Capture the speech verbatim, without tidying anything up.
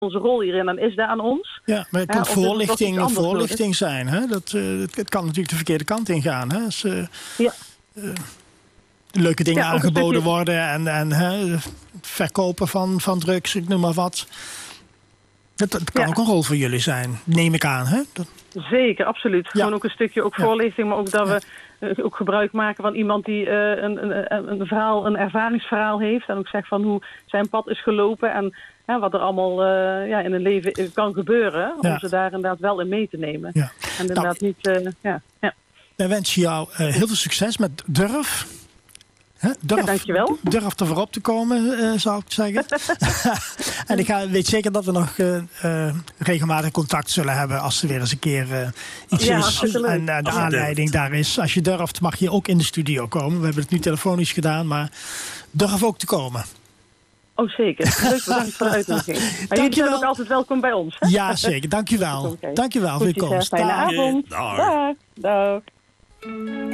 onze rol hierin en is daar aan ons. Ja, maar het kan ja, voorlichting, voorlichting zijn. Hè? Dat, uh, het, het kan natuurlijk de verkeerde kant ingaan. Hè? Als, uh, ja. uh, leuke dingen ja, aangeboden stukje... worden en, en hè, verkopen van, van drugs, ik noem maar wat. Dat, dat kan ja. ook een rol voor jullie zijn, neem ik aan. Hè? Dat... Zeker, absoluut. Ja. Gewoon ook een stukje ook voorlichting, maar ook dat ja. we uh, ook gebruik maken van iemand die uh, een, een, een, verhaal, een ervaringsverhaal heeft. En ook zegt van hoe zijn pad is gelopen en ja, wat er allemaal uh, ja, in een leven kan gebeuren. Om ja. ze daar inderdaad wel in mee te nemen. Ja. En inderdaad nou, niet... Uh, ja, ja. Wij wensen jou uh, heel veel succes met Durf. He, durf, ja, dankjewel. Durf er voorop te komen, uh, zou ik zeggen. En ik ga, weet zeker dat we nog uh, uh, regelmatig contact zullen hebben als er weer eens een keer uh, iets ja, is. En uh, de aanleiding daar is. Als je durft, mag je ook in de studio komen. We hebben het nu telefonisch gedaan, maar durf ook te komen. Oh, zeker. Leuk, bedankt voor de uitnodiging. Maar jullie zijn ook altijd welkom bij ons. Hè? Ja, zeker. Dankjewel. Okay. Dankjewel voor je komst. Fijne avond. Dag. Dag.